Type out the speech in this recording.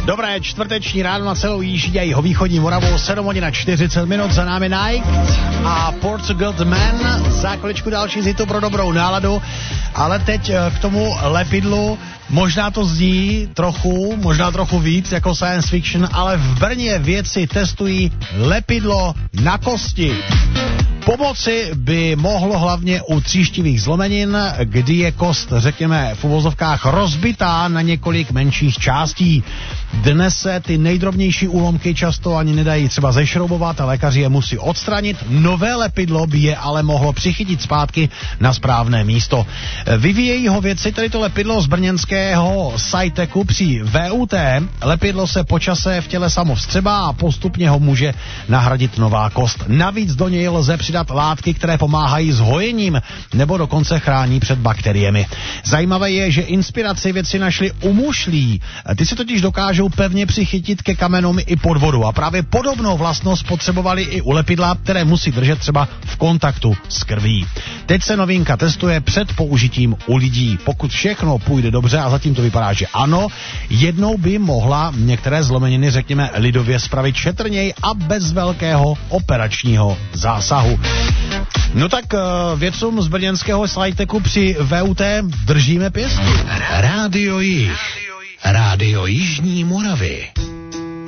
Dobré čtvrteční ráno na celou jižní a jihovýchodní Moravu, 7:40, za námi Nike a Portugal The Man, za chviličku další z hitu pro dobrou náladu, ale teď k tomu lepidlu, možná to zní trochu, možná trochu víc jako science fiction, ale v Brně vědci testují lepidlo na kosti. Pomoci by mohlo hlavně u tříštivých zlomenin, kdy je kost, řekněme, v uvozovkách rozbitá na několik menších částí. Dnes se ty nejdrobnější úlomky často ani nedají třeba zešroubovat a lékaři je musí odstranit. Nové lepidlo by je ale mohlo přichytit zpátky na správné místo. Vyvíjejí ho vědci, tedy to lepidlo z brněnského Sci-Techu při VUT. Lepidlo se po čase v těle samo vstřebá a postupně ho může nahradit nová kost. Navíc do něj lze přidat látky, které pomáhají s hojením nebo dokonce chrání před bakteriemi. Zajímavé je, že inspiraci vědci našli u mušlí. Ty se totiž dokážou pevně přichytit ke kamenům i pod vodu a právě podobnou vlastnost potřebovali i u lepidla, které musí držet třeba v kontaktu s krví. Teď se novinka testuje před použitím u lidí. Pokud všechno půjde dobře, a zatím to vypadá, že ano, jednou by mohla některé zlomeniny, řekněme lidově, spravit šetrněji a bez velkého operačního zásahu. No tak vědcům z brněnského Sci-Techu při VUT držíme pěstí. Rádio Jih. Rádio Jižní Moravy.